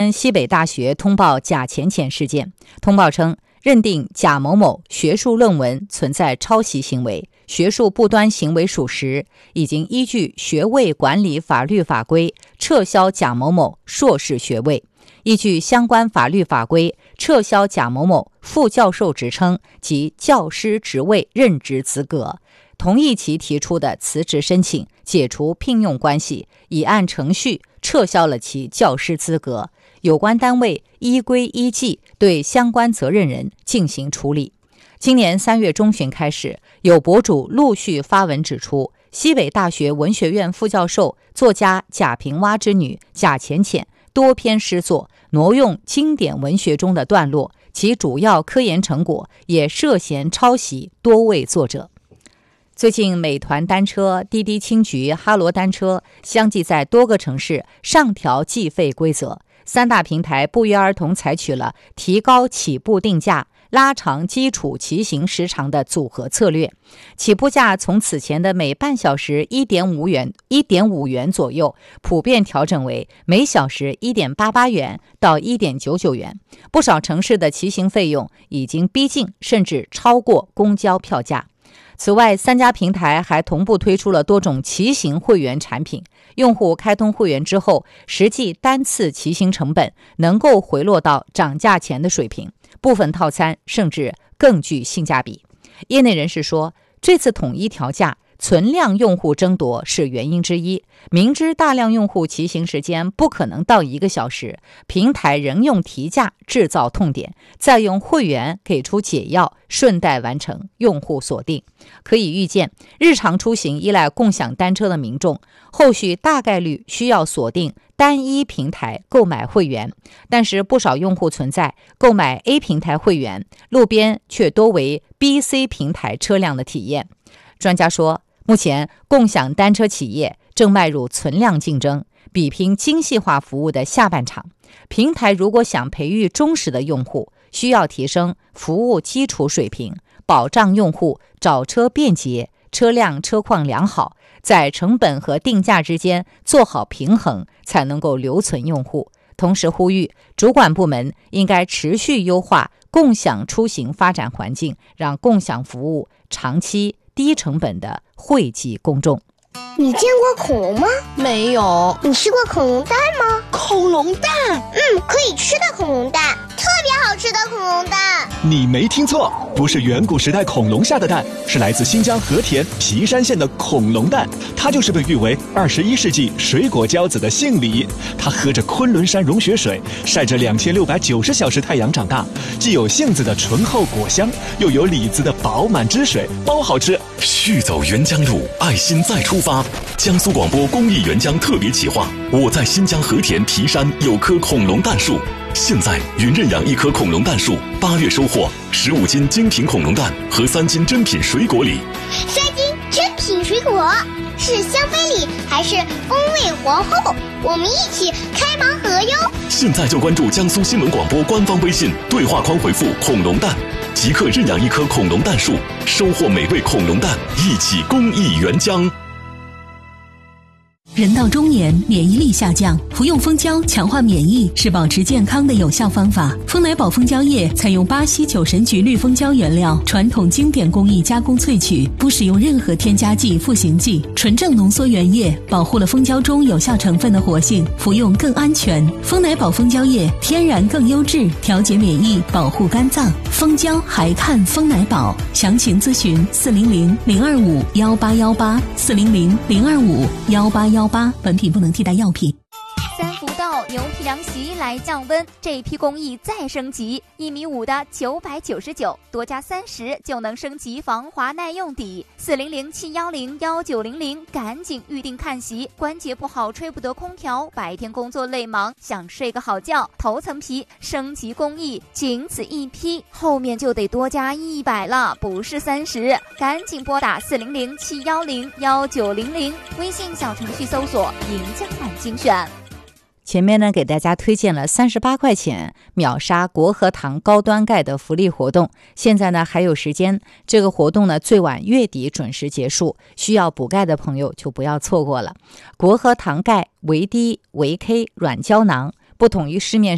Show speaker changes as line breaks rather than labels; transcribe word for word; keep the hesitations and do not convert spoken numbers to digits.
天，西北大学通报假钱钱事件。通报称，认定贾某某学术论文存在抄袭行为，学术不端行为属实，已经依据学位管理法律法规撤销贾某某硕士学位，依据相关法律法规撤销贾某某副教授职称及教师职位任职资格，同意其提出的辞职申请，解除聘用关系，已按程序撤销了其教师资格。有关单位依规依纪对相关责任人进行处理。今年三月中旬开始，有博主陆续发文指出，西北大学文学院副教授、作家贾平凹之女贾浅浅多篇诗作挪用经典文学中的段落，其主要科研成果也涉嫌抄袭多位作者。最近，美团单车、滴滴青桔、哈罗单车相继在多个城市上调计费规则，三大平台不约而同采取了提高起步定价、拉长基础骑行时长的组合策略。起步价从此前的每半小时 一点五元、一点五元左右，普遍调整为每小时 一点八八元到 一点九九元。不少城市的骑行费用已经逼近甚至超过公交票价。此外，三家平台还同步推出了多种骑行会员产品，用户开通会员之后，实际单次骑行成本能够回落到涨价前的水平，部分套餐甚至更具性价比。业内人士说，这次统一调价，存量用户争夺是原因之一。明知大量用户骑行时间不可能到一个小时，平台仍用提价制造痛点，再用会员给出解药，顺带完成用户锁定。可以预见，日常出行依赖共享单车的民众，后续大概率需要锁定单一平台购买会员。但是不少用户存在购买 A 平台会员，路边却多为 B、C 平台车辆的体验。专家说，目前共享单车企业正迈入存量竞争，比拼精细化服务的下半场。平台如果想培育忠实的用户，需要提升服务基础水平，保障用户找车便捷，车辆车况良好，在成本和定价之间做好平衡，才能够留存用户。同时呼吁主管部门应该持续优化共享出行发展环境，让共享服务长期低成本的惠及公众。
你见过恐龙吗？
没有。
你吃过恐龙蛋吗？
恐龙蛋？
嗯，可以吃的恐龙蛋，特别好吃的恐龙蛋。
你没听错，不是远古时代恐龙下的蛋，是来自新疆和田皮山县的恐龙蛋。它就是被誉为二十一世纪水果骄子的杏李。它喝着昆仑山融雪水，晒着两千六百九十小时太阳长大，既有杏子的醇厚果香，又有李子的饱满汁水，包好吃。
续走沅江路，爱心再出发。江苏广播公益沅江特别企划，我在新疆和田皮山有棵恐龙蛋树。现在云认养一棵恐龙蛋树，八月收获十五斤精品恐龙蛋和三斤珍品水果李。
三斤珍品水果是香妃李还是风味皇后？我们一起开盲盒哟！
现在就关注江苏新闻广播官方微信，对话框回复恐龙蛋，即刻认养一棵恐龙蛋树，收获美味恐龙蛋，一起公益沅江。
人到中年，免疫力下降，服用蜂胶强化免疫是保持健康的有效方法。蜂奶宝蜂胶液采用巴西酒神菊绿蜂胶原料，传统经典工艺加工萃取，不使用任何添加剂、赋形剂，纯正浓缩原液，保护了蜂胶中有效成分的活性，服用更安全。蜂奶宝蜂胶液天然更优质，调节免疫，保护肝脏。蜂胶还看蜂奶宝，详情咨询四零零零二五幺八幺八四零零零二五幺八幺八，本品不能替代药品。
三福道牛皮凉席来降温，这批工艺再升级，一米五的九百九十九，多加三十就能升级防滑耐用底。四零零七幺零幺九零零，赶紧预定看席。关节不好，吹不得空调，白天工作累忙，想睡个好觉，头层皮升级工艺，仅此一批，后面就得多加一百了，不是三十。赶紧拨打四零零七幺零幺九零零，微信小程序搜索“银江版精选”。
前面呢，给大家推荐了三十八块钱秒杀国和堂高端钙的福利活动，现在呢还有时间，这个活动呢最晚月底准时结束，需要补钙的朋友就不要错过了。国和堂钙维 D 维 K 软胶囊不同于市面